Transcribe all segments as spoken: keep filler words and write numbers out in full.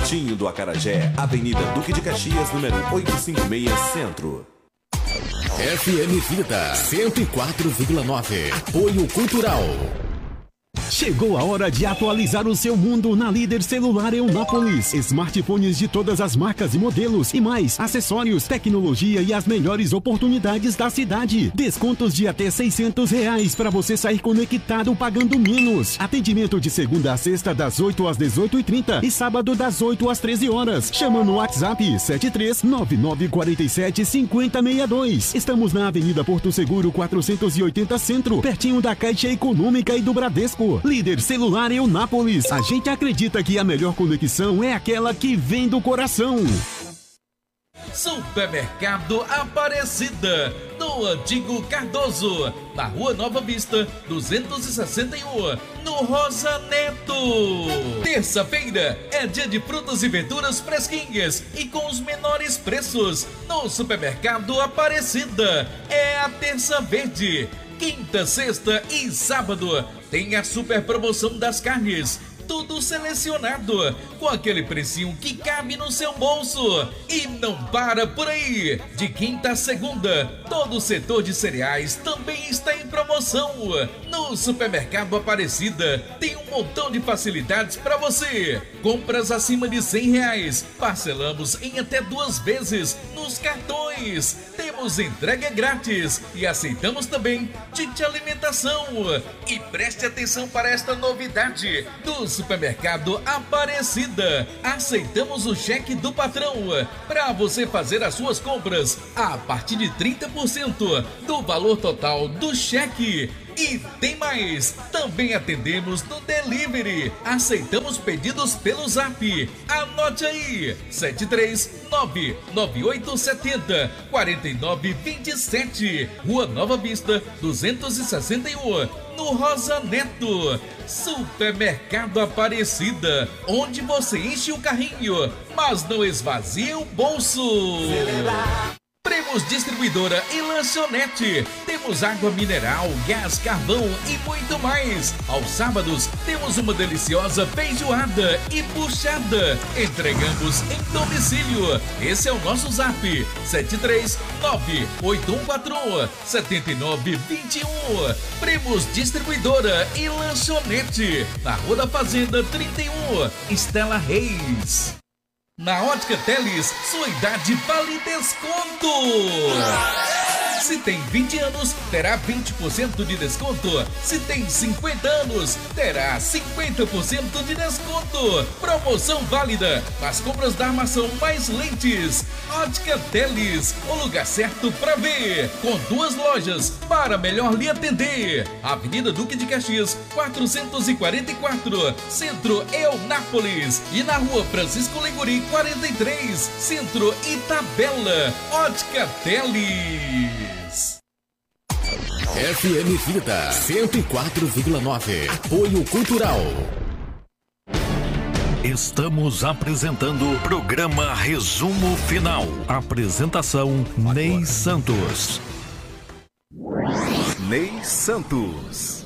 pertinho do Acarajé, Avenida Duque de Caxias, número oitocentos e cinquenta e seis, Centro. F M Vida cento e quatro vírgula nove. Apoio Cultural. Chegou a hora de atualizar o seu mundo na Líder Celular Eunápolis. Smartphones de todas as marcas e modelos e mais acessórios, tecnologia e as melhores oportunidades da cidade. Descontos de até seiscentos reais para você sair conectado pagando menos. Atendimento de segunda a sexta das oito às dezoito e trinta e sábado das oito às treze horas. Chama no WhatsApp sete três nove nove quatro sete cinco zero seis dois. Estamos na Avenida Porto Seguro quatrocentos e oitenta Centro, pertinho da Caixa Econômica e do Bradesco. Líder Celular Eunápolis. A gente acredita que a melhor conexão é aquela que vem do coração. Supermercado Aparecida, no Antigo Cardoso, na Rua Nova Vista, duzentos e sessenta e um, no Rosa Neto. Terça-feira é dia de frutas e verduras fresquinhas e com os menores preços. No Supermercado Aparecida, é a Terça Verde. Quinta, sexta e sábado tem a super promoção das carnes. Tudo selecionado, com aquele precinho que cabe no seu bolso. E não para por aí. De quinta a segunda, todo o setor de cereais também está em promoção. No Supermercado Aparecida tem um montão de facilidades para você. Compras acima de cem reais, parcelamos em até duas vezes nos cartões. Temos entrega grátis e aceitamos também de alimentação. E preste atenção para esta novidade do Supermercado Aparecida. Aceitamos o cheque do patrão para você fazer as suas compras a partir de trinta por cento do valor total do cheque. E tem mais, também atendemos no delivery, aceitamos pedidos pelo Zap. Anote aí, sete três nove nove oito sete zero quatro nove dois sete, Rua Nova Vista, duzentos e sessenta e um, no Rosa Neto. Supermercado Aparecida, onde você enche o carrinho, mas não esvazia o bolso. Primos Distribuidora e Lanchonete. Temos água mineral, gás, carvão e muito mais. Aos sábados temos uma deliciosa feijoada e buchada. Entregamos em domicílio. Esse é o nosso Zap: sete três nove oito um quatro um sete nove dois um. Primos Distribuidora e Lanchonete, na Rua da Fazenda trinta e um, Estela Reis. Na Ótica Teles, sua idade vale desconto! Se tem vinte anos, terá vinte por cento de desconto. Se tem cinquenta anos, terá cinquenta por cento de desconto. Promoção válida nas compras da armação mais lentes. Ótica Teles, o lugar certo para ver. Com duas lojas para melhor lhe atender. Avenida Duque de Caxias, quatrocentos e quarenta e quatro, Centro Eunápolis. E na Rua Francisco Liguri, quarenta e três, Centro Itabela. Ótica Teles. F M Vida cento e quatro vírgula nove. Apoio Cultural. Estamos apresentando o programa Resumo Final. Apresentação Ney Santos. Ney Santos.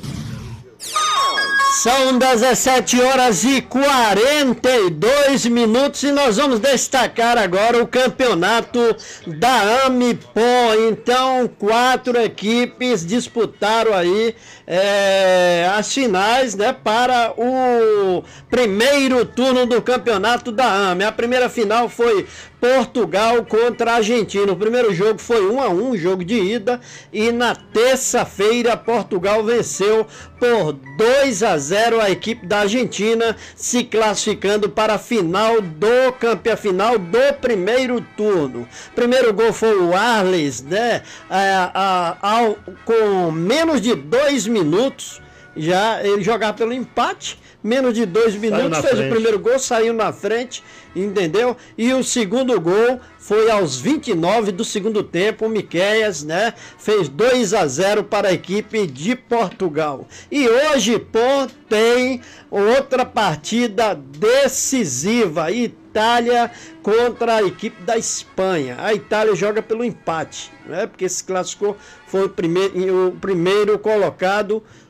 São dezessete horas e quarenta e dois minutos e nós vamos destacar agora o campeonato da Amipom. Então, quatro equipes disputaram aí é, as finais, né, para o primeiro turno do campeonato da AME. A primeira final foi Portugal contra a Argentina. O primeiro jogo foi um a um, jogo de ida, e na terça-feira Portugal venceu por dois a zero a equipe da Argentina, se classificando para a final do campeonato, final do primeiro turno. Primeiro gol foi o Arles, né, a, a, a, com menos de dois minutos, já ele jogava pelo empate. Menos de dois minutos, fez frente. O primeiro gol, saiu na frente, entendeu? E o segundo gol foi aos vinte e nove do segundo tempo. O Miqueias, né, fez dois a zero para a equipe de Portugal. E hoje, pô, tem outra partida decisiva. Itália contra a equipe da Espanha. A Itália joga pelo empate, né, porque se classificou, foi o primeiro, o primeiro colocado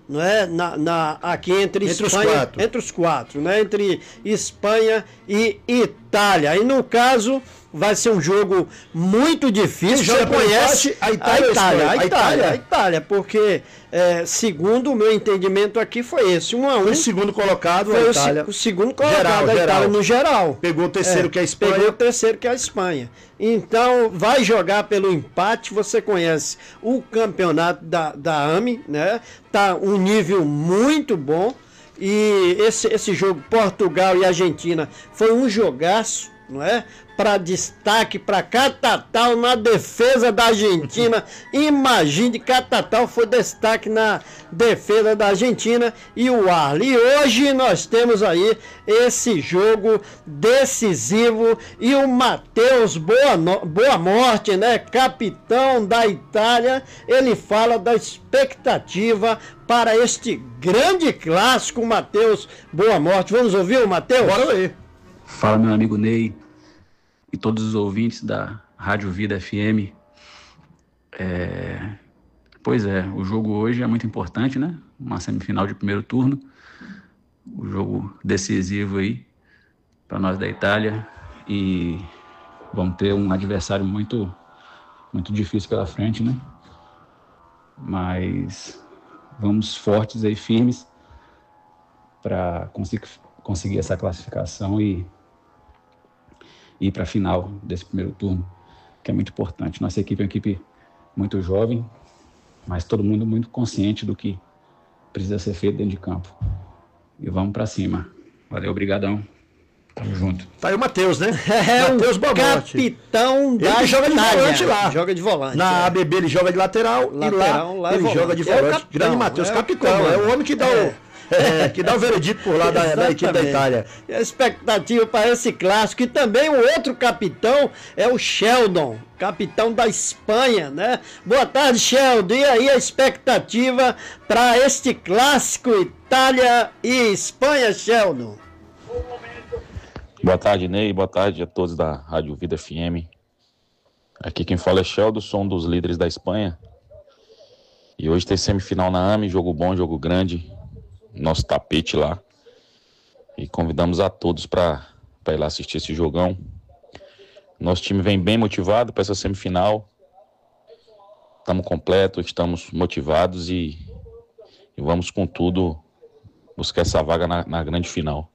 não é? Na, na, aqui entre, entre Espanha, os quatro. entre os quatro, né? Entre Espanha e Itália. E no caso, vai ser um jogo muito difícil. Você conhece a Itália, a Itália, a Itália, a Itália, porque é, segundo o meu entendimento aqui foi esse, um a um. O segundo colocado foi a Itália. O, o segundo colocado geral, a Itália geral. no geral. Pegou o terceiro é, que é a Espanha. Pegou o terceiro que é a Espanha. Então vai jogar pelo empate. Você conhece o campeonato da, da A M E, né? Tá um nível muito bom. E esse, esse jogo Portugal e Argentina foi um jogaço, não é? Para destaque para Catatal na defesa da Argentina. Imagine, Catatal foi destaque na defesa da Argentina e o Arle. E hoje nós temos aí esse jogo decisivo e o Matheus Boa, no... Boa Morte, né? Capitão da Itália, ele fala da expectativa para este grande clássico. Matheus Boa Morte. Vamos ouvir o Matheus? Bora aí. Fala, meu amigo Ney e todos os ouvintes da Rádio Vida F M. É... Pois é, o jogo hoje é muito importante, né? Uma semifinal de primeiro turno. O jogo decisivo aí para nós da Itália. E vamos ter um adversário muito, muito difícil pela frente, né? Mas vamos fortes aí, firmes, para conseguir, conseguir essa classificação e ir para a final desse primeiro turno, que é muito importante. Nossa equipe é uma equipe muito jovem, mas todo mundo muito consciente do que precisa ser feito dentro de campo. E vamos para cima. Valeu, obrigadão. Tamo junto. Tá aí o Matheus, né? É Matheus o capitão da ele joga de Itália. volante lá. Joga de volante. Na é. A B B ele joga de lateral, lateral e lá, lá é ele volante. joga de É volante. capitão, Grande Matheus, é capitão. É o homem que dá é. o... É, que dá o veredito por lá da, da equipe da Itália. E a expectativa para esse clássico. E também o outro capitão é o Sheldon, capitão da Espanha, né? Boa tarde, Sheldon. E aí a expectativa para este clássico Itália e Espanha, Sheldon? Boa tarde, Ney. Boa tarde a todos da Rádio Vida F M. Aqui quem fala é Sheldon, sou um dos líderes da Espanha. E hoje tem semifinal na A M E, jogo bom, jogo grande. Nosso tapete lá. E convidamos a todos para ir lá assistir esse jogão. Nosso time vem bem motivado para essa semifinal. Estamos completos, estamos motivados e, e vamos com tudo buscar essa vaga na, na grande final.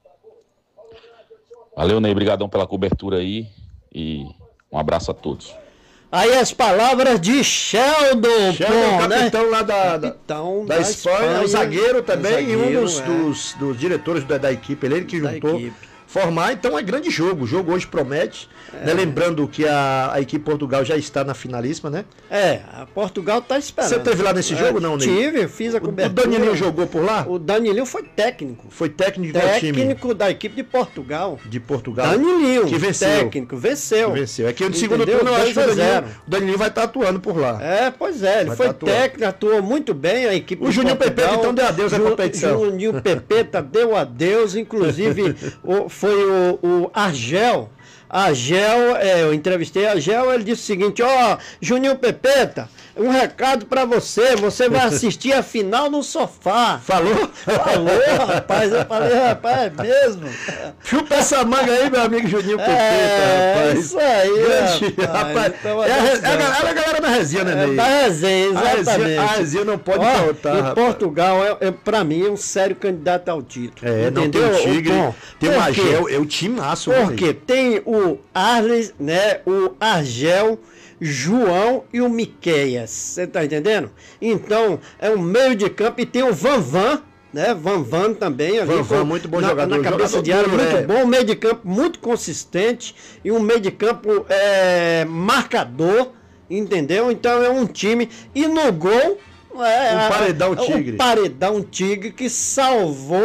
Valeu, Ney. Obrigadão pela cobertura aí e um abraço a todos. Aí as palavras de Sheldon, Sheldon, pô, capitão né? lá da, capitão da, da Espanha, Espanha, o zagueiro também, zagueiro, e um dos, é. dos, dos diretores da, da equipe, ele que Da juntou, equipe. formar, então é grande jogo, o jogo hoje promete, é. né? Lembrando que a, a equipe Portugal já está na finalíssima, né? É, a Portugal tá esperando. Você teve lá nesse jogo, é, não, Ney? Tive, fiz a cobertura. O Danilinho jogou por lá? O Danilinho foi técnico. Foi técnico de qual time? Técnico da equipe de Portugal. De Portugal. Danilinho, que venceu. técnico, venceu. Que venceu. É que no Entendeu? segundo turno eu acho que o dois a zero. Danilinho, o Danilinho vai estar atuando por lá. É, pois é, ele Vai foi tá atuando. técnico, atuou muito bem a equipe O de Juninho Portugal. Pepeta então deu adeus à Ju- competição. Juninho Pepeta deu adeus, inclusive o, foi o, o Argel. Argel, é, eu entrevistei a Argel, ele disse o seguinte: ó, oh, Juninho Pepeta, um recado pra você, você vai assistir a final no sofá. Falou? Falou, rapaz, eu falei, rapaz, é mesmo? Chupa essa manga aí, meu amigo Juninho Pepeta, É, rapaz. isso aí, Grande, rapaz. rapaz. Então, é, a, re- é, a, atenção. galera- é a galera da resenha, né, É, Ney? da resenha, A exatamente. resenha, a resenha não pode Ó, faltar, e rapaz. Portugal, é, é, pra mim, é um sério candidato ao título. É, não tem entendeu? o Tigre, Bom, tem o por quê? Argel, é o timaço. né, Porque Ney? tem o Arles, né, o Argel, João e o Miqueias, você tá entendendo? Então, é um meio de campo e tem o Van Van, né, Van Van também. Ali, Van Van, com- muito bom na, jogador. Na cabeça Jogador de área, duro, muito é. bom, um meio de campo muito consistente e um meio de campo é, marcador, entendeu? Então é um time, e no gol... É, Um a- paredão a- tigre. Um paredão tigre que salvou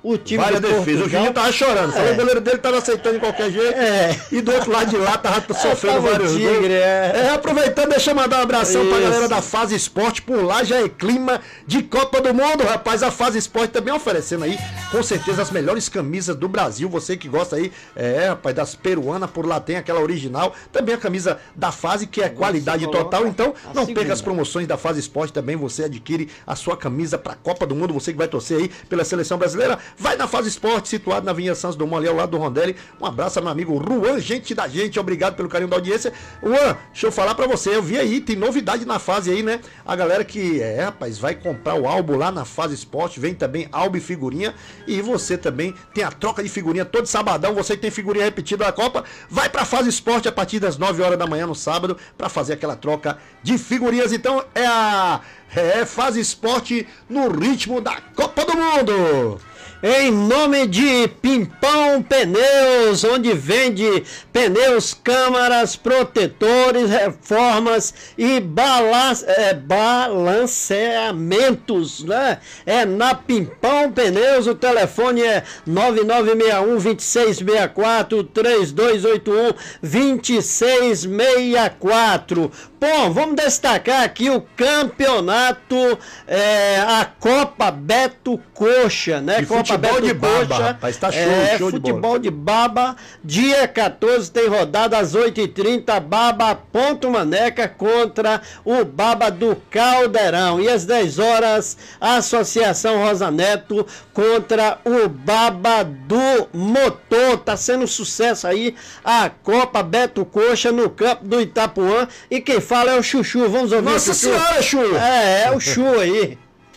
o time Vale de a defesa. Portugal. O Juninho tava chorando. É. Falei, o goleiro dele tava aceitando de qualquer jeito. É. E do outro lado de lá tava sofrendo tava vários tigre, gols. é. É, aproveitando, deixa eu mandar um abração Isso. pra galera da Fase Esporte. Por lá já é clima de Copa do Mundo, rapaz. A Fase Esporte também oferecendo aí, com certeza, as melhores camisas do Brasil. Você que gosta aí, é, rapaz, das peruanas, por lá tem aquela original. Também a camisa da Fase, que é qualidade total. Então, não perca as promoções da Fase Esporte também. Você adquire a sua camisa pra Copa do Mundo. Você que vai torcer aí pela seleção brasileira, vai na Fase Esporte, situado na Avenida Santos Dumont, ali ao lado do Rondelli. Um abraço ao meu amigo Juan, gente da gente. Obrigado pelo carinho da audiência. Juan, deixa eu falar pra você. Eu vi aí, tem novidade na Fase aí, né? A galera que, é, rapaz, vai comprar o álbum lá na Fase Esporte. Vem também álbum e figurinha. E você também tem a troca de figurinha todo sabadão. Você que tem figurinha repetida da Copa, vai pra Fase Esporte a partir das nove horas da manhã no sábado pra fazer aquela troca de figurinhas. Então é a é, Fase Esporte no ritmo da Copa do Mundo. Em nome de Pimpão Pneus, onde vende pneus, câmaras, protetores, reformas e balance, é, balanceamentos, né? É na Pimpão Pneus, o telefone é nove nove seis um, dois seis seis quatro, três dois oito um, dois seis seis quatro. Bom, vamos destacar aqui o campeonato, é, a Copa Beto Coxa, né? E Copa futebol Beto de baba, Coxa, rapaz, tá show, é, show de futebol bola. de baba, dia quatorze tem rodada às oito e trinta, Baba Ponto Maneca contra o Baba do Caldeirão. E às dez horas, a Associação Rosa Neto contra o Baba do Motor. Tá sendo sucesso aí a Copa Beto Coxa no campo do Itapuã. E quem fala é o Chuchu. Vamos ouvir Nossa o Chuchu? Senhora, Chu! É, é o Chu aí.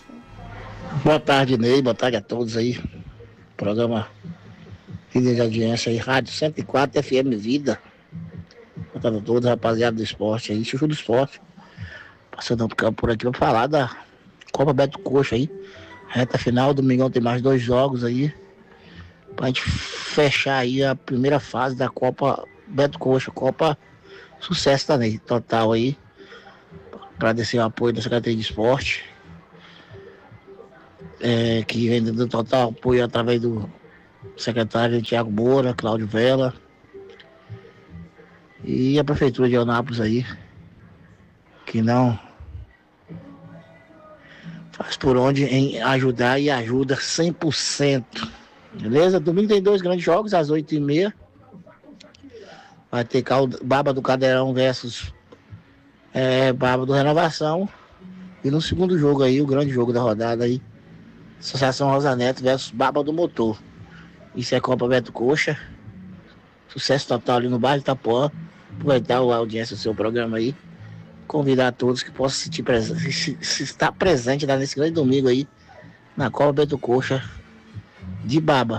Boa tarde, Ney. Boa tarde a todos aí. Programa Líder de Audiência aí, Rádio cento e quatro F M Vida. Boa tarde a todos, rapaziada do esporte aí, Chuchu do Esporte. Passando no campo por aqui pra falar da Copa Beto Coxa aí. Reta final, domingão tem mais dois jogos aí. Pra gente fechar aí a primeira fase da Copa Beto Coxa. Copa sucesso também, total aí. Agradecer o apoio da Secretaria de Esporte. É, que vem dando total apoio através do secretário Tiago Moura, Cláudio Vela e a Prefeitura de Eunápolis aí, que não faz por onde em ajudar e ajuda cem por cento. Beleza? Domingo tem dois grandes jogos, às oito e meia. Vai ter Baba do Caldeirão versus é, Baba do Renovação. E no segundo jogo aí, o grande jogo da rodada aí, Associação Rosa Neto versus Baba do Motor. Isso é Copa Beto Coxa. Sucesso total ali no bairro Itapuã. Aproveitar a audiência do seu programa aí. Convidar a todos que possam sentir presente, se, se estar presente lá nesse grande domingo aí, na Copa Beto Coxa de Baba.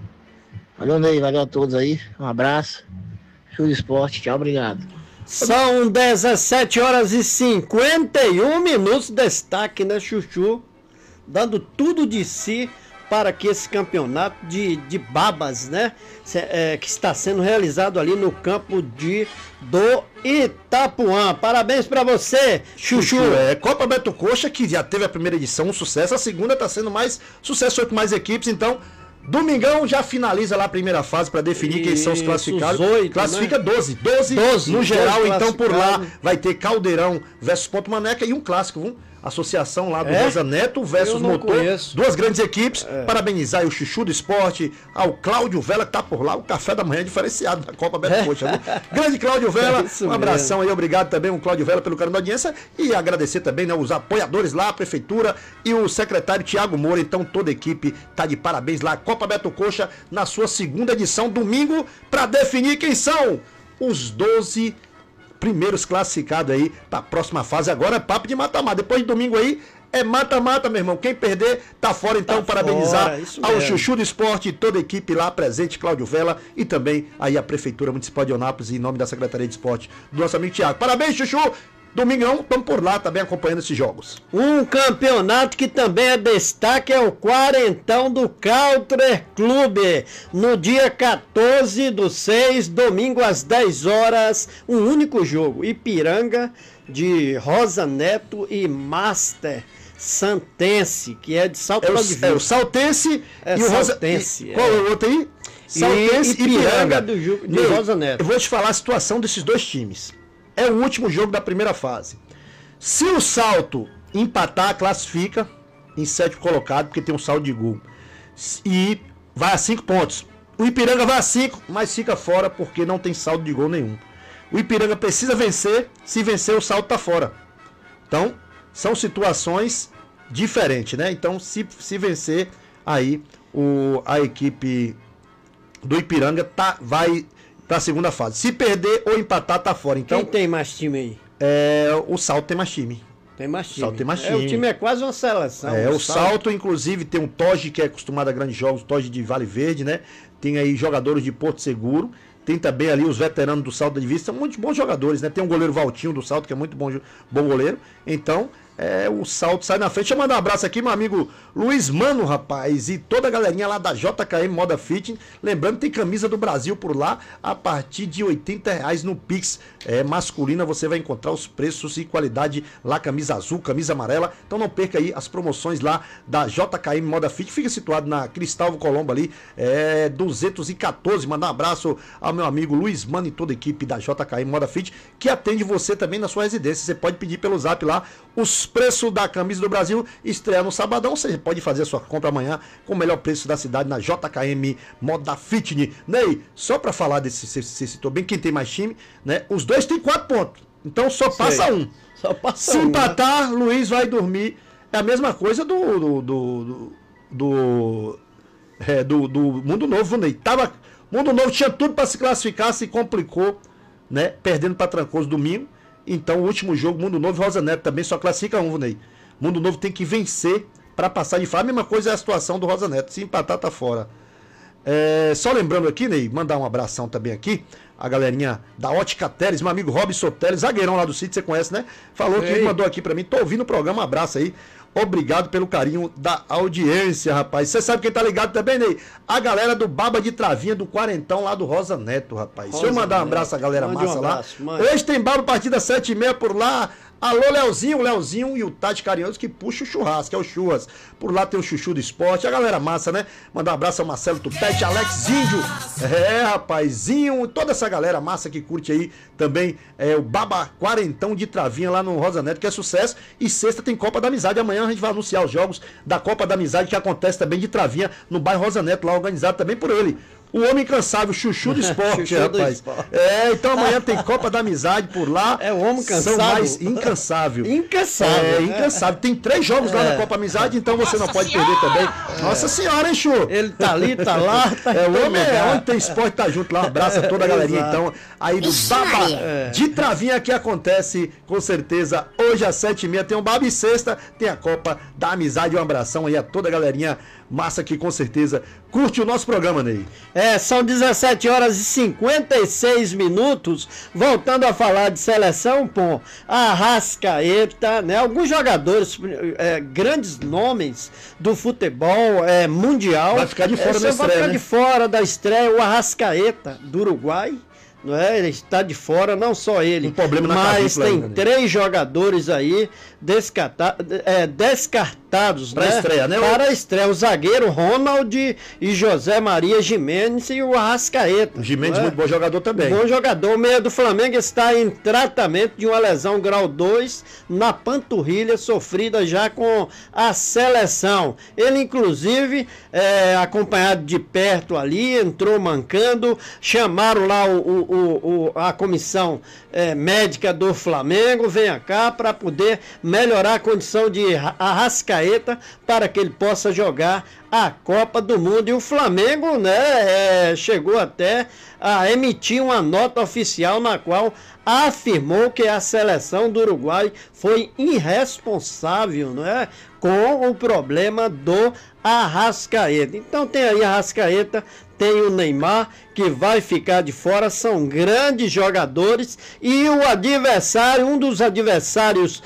Valeu, Ney. Valeu a todos aí. Um abraço. Show de Esporte. Tchau, obrigado. São dezessete horas e cinquenta e um minutos. Destaque, né, Chuchu? Dando tudo de si para que esse campeonato de, de babas, né, é, que está sendo realizado ali no campo de do Itapuã. Parabéns para você, Chuchu. Chuchu. É, Copa Beto Coxa, que já teve a primeira edição, um sucesso. A segunda está sendo mais sucesso com mais equipes. Então, domingão já finaliza lá a primeira fase para definir quem são os classificados. oito, Classifica né? doze. doze. doze No geral, doze então por lá classificados. vai ter Caldeirão versus Ponto Maneca e um clássico, viu? Associação lá do É? Rosa Neto versus Eu não Motor. conheço. Duas grandes equipes. É. Parabenizar aí o Chuchu do Esporte, ao Cláudio Vela, que tá por lá, o café da manhã diferenciado da Copa Beto Coxa. viu? Grande Cláudio Vela, É isso um abração mesmo. aí, obrigado também o Cláudio Vela pelo carinho da audiência e agradecer também, né, os apoiadores lá, a Prefeitura e o secretário Tiago Moura. Então toda a equipe tá de parabéns lá. Copa Beto Coxa na sua segunda edição, domingo, para definir quem são os doze primeiros classificados aí para a próxima fase. Agora é papo de mata-mata. Depois de domingo aí é mata-mata, meu irmão. Quem perder tá fora. Então, Tá parabenizar fora, isso ao mesmo. Chuchu do Esporte e toda a equipe lá presente, Cláudio Vela, e também aí a Prefeitura Municipal de Eunápolis, em nome da Secretaria de Esporte do nosso amigo Tiago. Parabéns, Chuchu! Domingão, estamos por lá também acompanhando esses jogos. Um campeonato que também é destaque é o Quarentão do Country Clube. No dia quatorze do seis, domingo às dez horas, um único jogo. Ipiranga de Rosa Neto e Master. Santense, que é de Salto É Pra o, Divisa. é o Saltense É e o Rosa... Saltense, e, é. qual é o outro aí? Saltense e, e Ipiranga Ipiranga. do Ju- de Ney, Rosa Neto. Eu vou te falar a situação desses dois times. É o último jogo da primeira fase. Se o Salto empatar, classifica em sétimo colocado, porque tem um saldo de gol. E vai a cinco pontos. O Ipiranga vai a cinco, mas fica fora porque não tem saldo de gol nenhum. O Ipiranga precisa vencer, se vencer o saldo tá fora. Então, são situações diferentes, né? Então, se, se vencer, aí o, a equipe do Ipiranga tá, vai pra segunda fase. Se perder ou empatar, tá fora. Então, Quem tem mais time aí? É, o Salto tem mais time. Tem mais time. Salto tem mais É, time. o time é quase uma seleção. É, o Salto, inclusive, tem um Toge que é acostumado a grandes jogos, o Toge de Vale Verde, né? Tem aí jogadores de Porto Seguro. Tem também ali os veteranos do Salto da Divisa, são muitos bons jogadores, né? Tem um goleiro Valtinho do Salto, que é muito bom, bom goleiro. Então, é, o Salto sai na frente. Deixa eu mandar um abraço aqui, meu amigo Luiz Mano, rapaz, e toda a galerinha lá da J K M Moda Fit. Lembrando, tem camisa do Brasil por lá, a partir de oitenta reais no Pix. É, masculina, você vai encontrar os preços e qualidade lá, camisa azul, camisa amarela. Então não perca aí as promoções lá da J K M Moda Fit. Fica situado na Cristóvão Colombo ali, é, duzentos e quatorze. Mandar um abraço ao meu amigo Luiz Mano e toda a equipe da J K M Moda Fit, que atende você também na sua residência. Você pode pedir pelo zap lá os preços da camisa do Brasil, estreia no sabadão. Você pode fazer a sua compra amanhã com o melhor preço da cidade na J K M Moda Fit. Ney, só pra falar desse, você citou bem quem tem mais time, né? Os dois tem quatro pontos, então só passa Sei. um. Só passa Se um, empatar, né? Luiz vai dormir. É a mesma coisa do do do, do, do, é, do, do Mundo Novo, Ney. Tava, Mundo Novo tinha tudo para se classificar, se complicou, né? Perdendo para Trancoso domingo. Então, o último jogo, Mundo Novo e Rosa Neto também só classifica um, Ney. Mundo Novo tem que vencer para passar de fase. A mesma coisa é a situação do Rosa Neto. Se empatar, tá fora. É, só lembrando aqui, Ney, mandar um abração também aqui. A galerinha da Ótica Teles, meu amigo Robson Teles, zagueirão lá do sítio, você conhece, né? Falou que Ei. mandou aqui pra mim. Tô ouvindo o programa, um abraço aí. Obrigado pelo carinho da audiência, rapaz. Você sabe quem tá ligado também, Ney? A galera do Baba de Travinha do Quarentão lá do Rosa Neto, rapaz. Rosa Deixa eu mandar um Neto. abraço à galera Mande um massa abraço, lá. mande. Hoje tem Baba, partida sete e meia por lá. Alô, Leozinho, Leozinho e o Tati Carinhoso que puxa o churrasco, é o Churras. Por lá tem o Chuchu do Esporte, a galera massa, né? Mandar um abraço ao Marcelo Tupete, Alex Índio, é, rapazinho, toda essa galera massa que curte aí também é, o Baba Quarentão de Travinha lá no Rosa Neto, que é sucesso. E sexta tem Copa da Amizade, amanhã a gente vai anunciar os jogos da Copa da Amizade que acontece também de Travinha no bairro Rosa Neto, lá organizado também por ele. O homem incansável, Chuchu do Esporte, Chuchu do rapaz. Esporte. É, então amanhã tem Copa da Amizade por lá. É o homem São cansado. mais incansável. Incansável. É, incansável. Tem três jogos lá É. na Copa Amizade, então você não pode perder também. Nossa senhora, hein, Chu? Ele tá ali, tá lá, tá É, em o todo homem é lugar. onde tem esporte, tá junto lá. Um abraço a toda a galerinha, Exato. então, aí do Baba É. de Travinha, que acontece, com certeza, hoje às sete e meia tem o Baba e sexta tem a Copa da Amizade. Um abração aí a toda a galerinha massa que, com certeza, curte o nosso programa, Ney. É, são dezessete horas e cinquenta e seis minutos. Voltando a falar de seleção, pô, a Arrascaeta, né? Alguns jogadores, é, grandes nomes do futebol é, mundial. Vai ficar de fora é, da só vai estreia, ficar né? de fora da estreia. O Arrascaeta, do Uruguai. Não é? Ele está de fora, não só ele, Um problema na mas clavícula tem ainda, né? três jogadores aí descarta, é, descartados Pra né? estreia, né? Para a estreia. O zagueiro Ronald e José Maria Gimenez e o Arrascaeta. O Gimenez, não é? muito bom jogador também. Bom jogador. O meia do Flamengo está em tratamento de uma lesão grau dois na panturrilha, sofrida já com a seleção. Ele, inclusive, é, acompanhado de perto ali, entrou mancando, chamaram lá o, o, o, o- a comissão é, médica do Flamengo, venha cá para poder melhorar a condição de Arrascaeta para que ele possa jogar a Copa do Mundo. E o Flamengo, né, é, chegou até a emitir uma nota oficial na qual afirmou que a seleção do Uruguai foi irresponsável, não é, com o problema do Arrascaeta. Então tem aí Arrascaeta tem o Neymar, que vai ficar de fora, são grandes jogadores, e o adversário, um dos adversários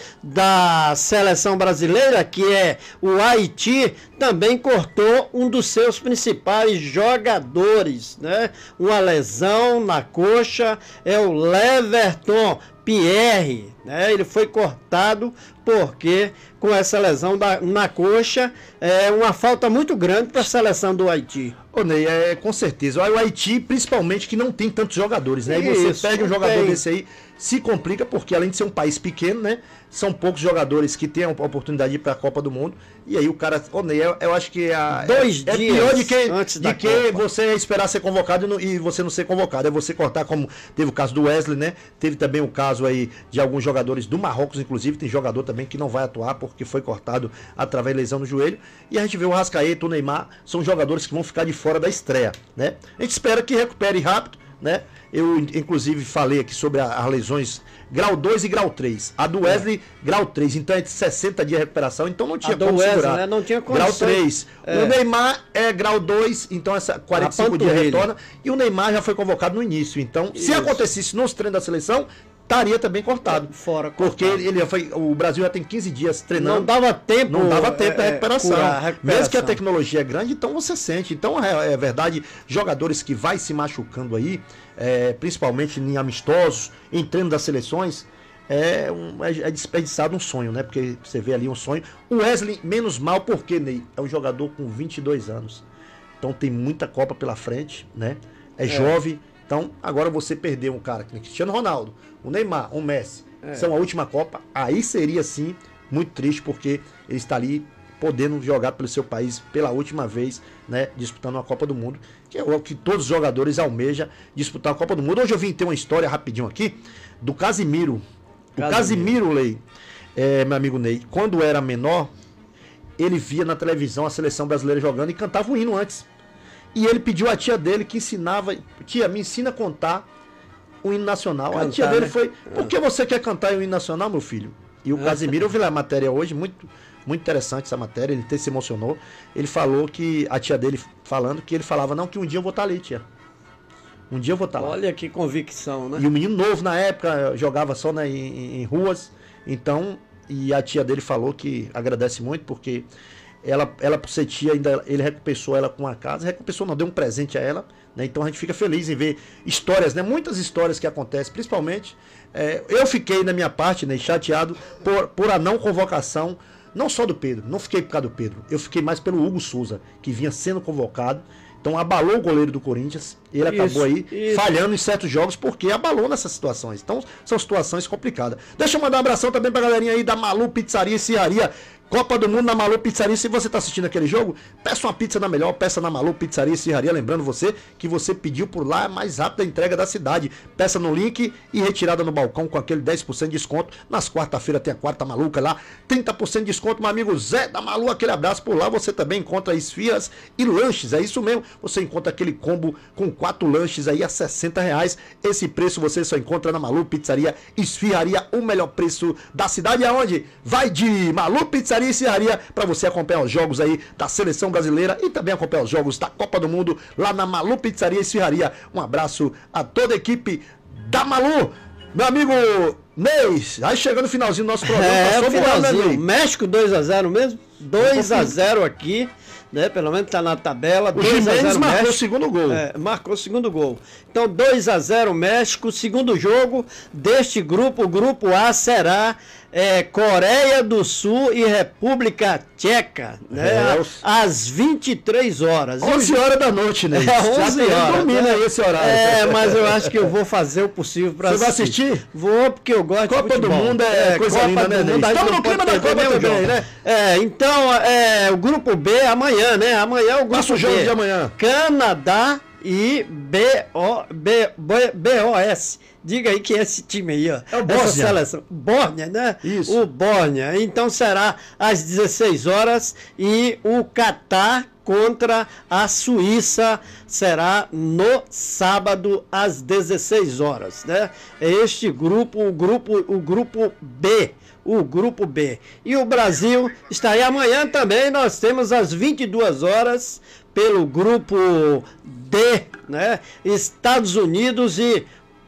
da seleção brasileira, que é o Haiti, também cortou um dos seus principais jogadores, né? Uma lesão na coxa, é o Leverton Pierre, né? Ele foi cortado porque com essa lesão da, na coxa é uma falta muito grande para a seleção do Haiti. Ô Ney, é, com certeza. O Haiti, principalmente, que não tem tantos jogadores, né? E você Isso, perde um não jogador tem. desse aí, se complica, porque além de ser um país pequeno, né? São poucos jogadores que têm a oportunidade de ir para a Copa do Mundo. E aí o cara, ô Ney, eu, eu acho que a, Dois é, é dias pior de que, antes da de que Copa. você esperar ser convocado e, não- e você não ser convocado. É você cortar, como teve o caso do Wesley, né? Teve também o caso aí de alguns jogadores do Marrocos, inclusive. Tem jogador também que não vai atuar porque foi cortado através de lesão no joelho. E a gente vê o Arrascaeta, o Neymar, são jogadores que vão ficar de fora da estreia, né? A gente espera que recupere rápido, né? Eu, inclusive, falei aqui sobre a- as lesões grau dois e grau três. A do Wesley, grau três. Então é de sessenta dias de recuperação, então não tinha A do como Wesley, segurar. né, não tinha Grau condição. três. É. O Neymar é grau dois, então essa quarenta e cinco dias panturrilha. retorna. E o Neymar já foi convocado no início. Então, se Isso. acontecesse nos treinos da seleção, estaria também cortado. Fora, Porque cortado. ele já foi, o Brasil já tem quinze dias treinando. Não dava tempo. Não dava tempo da é, recuperação. curar a recuperação. Mesmo que a tecnologia é grande, então você sente. Então é, é verdade, jogadores que vai se machucando aí, é, principalmente em amistosos, em treino das seleções, é, um, é, é desperdiçado um sonho, né? Porque você vê ali um sonho. O Wesley, menos mal, porque, Ney, é um jogador com vinte e dois anos. Então tem muita Copa pela frente, né? É, É. jovem. Então, agora você perder um cara que nem Cristiano Ronaldo, o Neymar, o Messi, É. são a última Copa, aí seria sim muito triste, porque ele está ali podendo jogar pelo seu país pela última vez, né, disputando a Copa do Mundo, que é o que todos os jogadores almejam, disputar a Copa do Mundo. Hoje eu vim ter uma história rapidinho aqui do Casimiro. O Casimiro. Casimiro, Lei, é, meu amigo Ney, quando era menor, ele via na televisão a seleção brasileira jogando e cantava o hino antes. E ele pediu à tia dele que ensinava, tia, me ensina a contar o hino nacional. a Cantar, tia dele né? foi, por que você quer cantar o hino nacional, meu filho? E o Casimiro, eu vi lá a matéria hoje, muito, muito interessante essa matéria, ele até se emocionou. Ele falou que, a tia dele falando, que ele falava, não, que um dia eu vou estar ali, tia. Um dia eu vou estar lá. Olha que convicção, né? E o menino novo na época, jogava só né, em, em ruas. Então, e a tia dele falou que agradece muito, porque ela, ela por ser tia, ainda, ele recompensou ela com a casa. Recompensou não, deu um presente a ela. Né, então a gente fica feliz em ver histórias, né? Muitas histórias que acontecem, principalmente. É, eu fiquei, na minha parte, né, chateado por, por a não convocação, não só do Pedro, não fiquei por causa do Pedro. Eu fiquei mais pelo Hugo Souza, que vinha sendo convocado. Então abalou o goleiro do Corinthians. Ele Isso, acabou aí isso. falhando em certos jogos porque abalou nessas situações. Então são situações complicadas. Deixa eu mandar um abração também pra galerinha aí da Malu Pizzaria e Serraria. Copa do Mundo na Malu Pizzaria. Se você tá assistindo aquele jogo, peça uma pizza na melhor, peça na Malu Pizzaria e Serraria. Lembrando você que você pediu por lá a mais rápida entrega da cidade. Peça no link e retirada no balcão com aquele dez por cento de desconto. Nas quarta-feira tem a quarta maluca lá. trinta por cento de desconto, meu amigo Zé da Malu. Aquele abraço por lá. Você também encontra esfias e lanches. É isso mesmo. Você encontra aquele combo com quatro lanches aí a sessenta reais. Esse preço você só encontra na Malu Pizzaria Esfirraria. O melhor preço da cidade. Aonde? Vai de Malu Pizzaria e Serraria para você acompanhar os jogos aí da seleção brasileira e também acompanhar os jogos da Copa do Mundo lá na Malu Pizzaria e Serraria. Um abraço a toda a equipe da Malu. Meu amigo Ney, aí chegando no finalzinho do nosso programa, É, passou o voando, né, finalzinho. Ney? México dois a zero mesmo? dois a zero aqui, né? Pelo menos tá na tabela. O dois a Gimenez zero marcou o México. segundo gol. É, marcou o segundo gol. Então dois a zero México, segundo jogo deste grupo. O grupo A será é, Coreia do Sul e República Tcheca, né? É, os- Às vinte e três horas. onze horas da noite, né? É, Já onze tem que horas. dormir, né, esse horário. É, mas eu acho que eu vou fazer o possível para Você vai assistir? Vou, porque eu gosto Copa de futebol. do Mundo é coisa Copa linda, do né, Mundo, Ney? a gente Estamos não no clima pode da perder Copa nenhum também, jogo. né? É, então, é, o grupo B amanhã, né? Amanhã é o grupo Passa o jogo B. de amanhã. Canadá e B O B B O S. Diga aí que é esse time aí, ó. É o Essa Bósnia. seleção. Bórnia, né? Isso. O Bórnia. Então será às dezesseis horas e o Catar contra a Suíça será no sábado às dezesseis horas, né? É este grupo, o grupo, o grupo B. O grupo B. E o Brasil está aí amanhã também. Nós temos às vinte e duas horas pelo grupo D, né? Estados Unidos e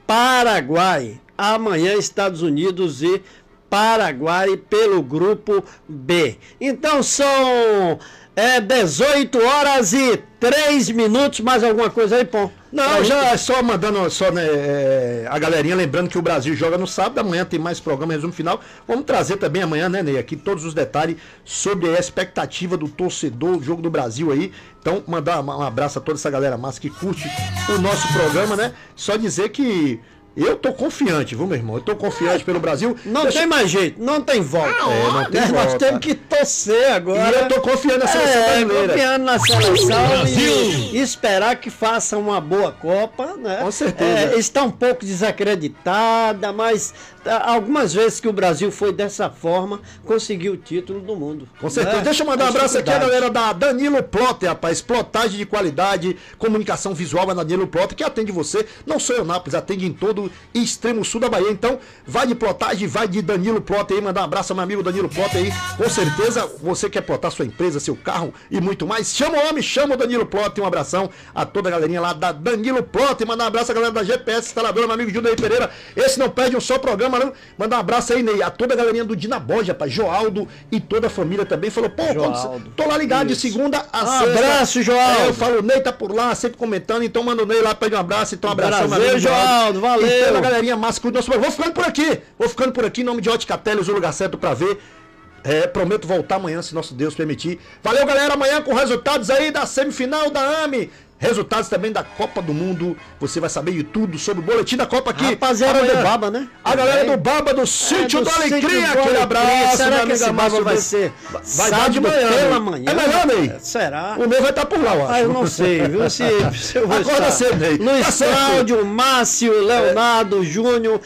Paraguai. Amanhã, Estados Unidos e Paraguai pelo grupo B. Então são é, dezoito horas e três minutos. Mais alguma coisa aí, Pô? Não, já é só mandando só, né, é, a galerinha, lembrando que o Brasil joga no sábado, amanhã tem mais programa, resumo final. Vamos trazer também amanhã, né, Ney, aqui todos os detalhes sobre a expectativa do torcedor, o jogo do Brasil aí. Então, mandar um abraço a toda essa galera massa que curte o nosso programa, né? Só dizer que eu tô confiante, viu, meu irmão? Eu tô confiante pelo Brasil. Não Deixa... tem mais jeito, não tem volta. É, não tem é, volta. Nós temos que torcer agora. E eu tô confiando na seleção é, brasileira. Confiando na seleção e esperar que faça uma boa Copa, né? Com certeza. É, está um pouco desacreditada, mas algumas vezes que o Brasil foi dessa forma, conseguiu o título do mundo. Com certeza. Né? Deixa eu mandar um abraço aqui a galera da Danilo Plotter, rapaz. Plotagem de qualidade, comunicação visual é na Danilo Plotter, que atende você, não só em Eunápolis, atende em todo o extremo sul da Bahia. Então, vai de plotagem, vai de Danilo Plotter aí, mandar um abraço ao meu amigo Danilo Plotter aí. Com certeza, você quer plotar sua empresa, seu carro e muito mais, chama o homem, chama o Danilo Plotter. Um abração a toda a galerinha lá da Danilo Plotter. Mandar um abraço a galera da G P S Instaladora, meu amigo Júlio Pereira. Esse não perde um só programa, não. Mandar um abraço aí, Ney, a toda a galerinha do Dinaboja, rapaz. Joaldo e toda a família também. Falou, pô, quando... tô lá ligado Isso. de segunda a um sexta. Abraço, Joaldo. É, eu falo, o Ney tá por lá, sempre comentando. Então manda o Ney lá, pede um abraço. Então um abração, meu amigo Joaldo. Valeu. E toda a galerinha massa que o nosso programa. Vou ficando por aqui. Vou ficando por aqui em nome de Ótica Teles, o lugar certo pra ver. É, prometo voltar amanhã, se nosso Deus permitir. Valeu, galera. Amanhã com resultados aí da semifinal da AME. Resultados também da Copa do Mundo. Você vai saber de tudo sobre o boletim da Copa aqui. Rapaziada do Baba, né? A galera do Baba, do Sítio é, do Alecrim. Aquele abraço. Será que esse Baba vai ser vai dar de manhã, pela manhã? É melhor, Ney? Será? O meu vai estar por lá, eu acho. Ah, eu não sei, viu? Se, se eu vou Acorda estar. cedo, Ney. Luiz Tá Cláudio, Márcio, Leonardo, é. Júnior,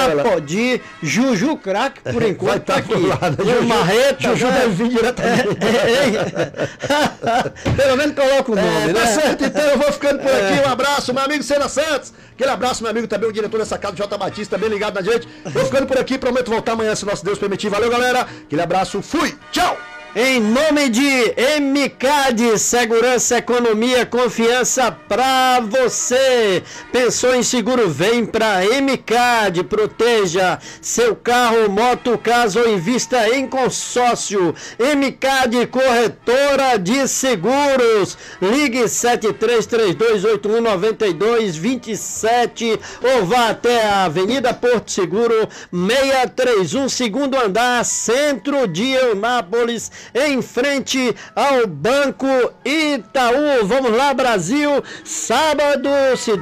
Apodi, Juju Crack, por enquanto vai estar aqui. Por lá, né? Juju, Marreta. Juju né? deve vir diretamente. É, é, Pelo menos coloca o nome, é, né? Tá certo, então eu vou ficando por aqui. Um abraço, meu amigo Senna Santos. Aquele abraço, meu amigo, também o diretor dessa casa, J. Batista, bem ligado na gente. Vou ficando por aqui, prometo voltar amanhã, se nosso Deus permitir. Valeu, galera. Aquele abraço, fui, tchau. Em nome de M C A D, segurança, economia, confiança pra você. Pensou em seguro? Vem pra M C A D, proteja seu carro, moto, casa ou invista em consórcio. M C A D, corretora de seguros. Ligue sete três três dois oito um nove dois dois sete ou vá até a Avenida Porto Seguro seiscentos e trinta e um, segundo andar, centro de Eunápolis, em frente ao Banco Itaú. Vamos lá, Brasil, sábado, se